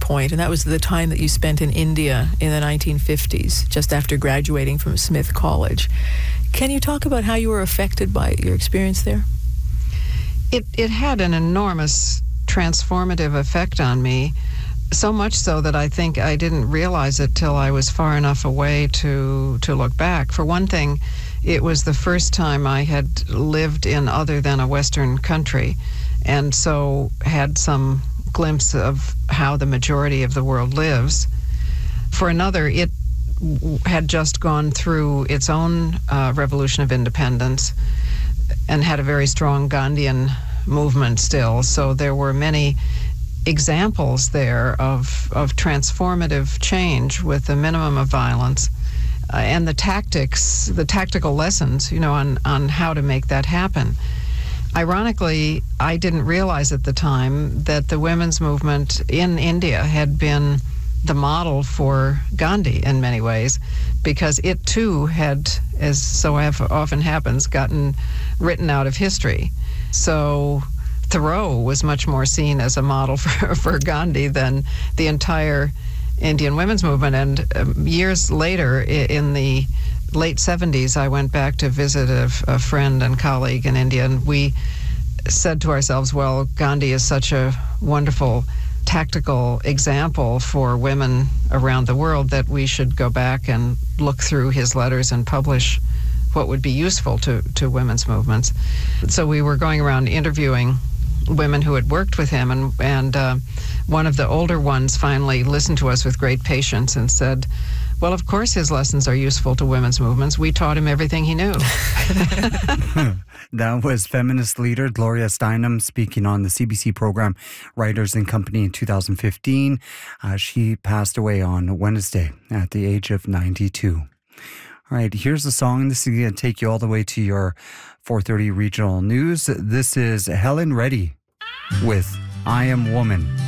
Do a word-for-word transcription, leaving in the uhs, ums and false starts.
point, and that was the time that you spent in India in the nineteen fifties, just after graduating from Smith College. Can you talk about how you were affected by your experience there? It, it had an enormous transformative effect on me, so much so that I think I didn't realize it till I was far enough away to, to look back. For one thing, it was the first time I had lived in other than a Western country, and so had some glimpse of how the majority of the world lives. For another, it w- had just gone through its own uh, revolution of independence and had a very strong Gandhian movement still, so there were many examples there of, of transformative change with a minimum of violence. Uh, and the tactics, the tactical lessons, you know, on, on how to make that happen. Ironically, I didn't realize at the time that the women's movement in India had been the model for Gandhi in many ways, because it too had, as so often happens, gotten written out of history. So Thoreau was much more seen as a model for, for Gandhi than the entire Indian women's movement. And um, years later, in the late seventies, I went back to visit a, a friend and colleague in India, and we said to ourselves, well, Gandhi is such a wonderful tactical example for women around the world that we should go back and look through his letters and publish what would be useful to, to women's movements. So we were going around interviewing women who had worked with him, and, and uh, one of the older ones finally listened to us with great patience and said, well, of course his lessons are useful to women's movements. We taught him everything he knew. That was feminist leader Gloria Steinem speaking on the C B C program Writers and Company in two thousand fifteen. Uh, she passed away on Wednesday at the age of ninety-two. All right, here's the song. This is going to take you all the way to your four thirty regional news. This is Helen Reddy with I Am Woman.